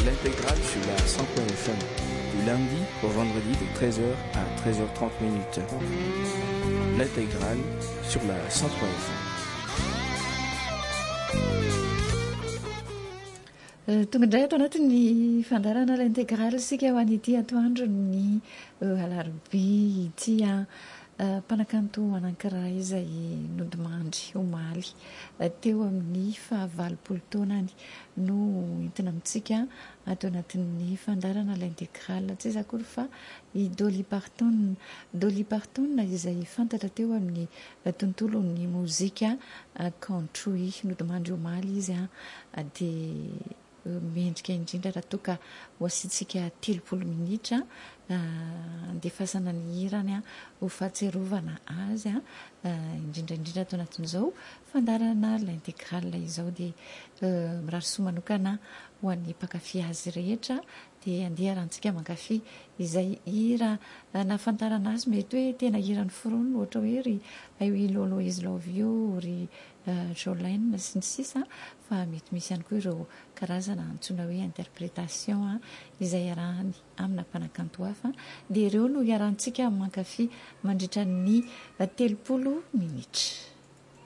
l'intégrale sur la 100.1 FM, du lundi au vendredi de 13h à 13h30 minutes. L'intégrale sur la 100.1 FM. Tonga indray ato anatin'ny fandarana l'intégrale sika ho an'ity atoandro ny alarobia ity mpanakanto anankiray izay nodimandry omaly teo amin'ny fahavalopolo taonany no entina amintsika ato anatin'ny fandarana l'intégrale tsy iza akory fa i Dolly Parton izay fantatra teo amin'ny tontolon'ny mozika country nodimandry omaly izy dia mendrika indrindra raha toa ka ho asiantsika 30 minitra andefasana ny hirany ho fahatserovana azy indrindraindrindra ato anatin'izao fandarana l'intégrale izao dia mirary soa manokana ho an'ny mpankafy azy rehetra dia andeha rahantsika mankafy izay hira nafantarana azy mety hoe tena hiran'ny foronina ohatra hoe ry I will always love you ry Jolene sy ny sisa fa mety misy ihany koa ireo karazana antsoina hoe interprétation izay arahany amina mpanakanto hafa dia ireo no iarahantsika mankafy mandritra ny 30 minitra.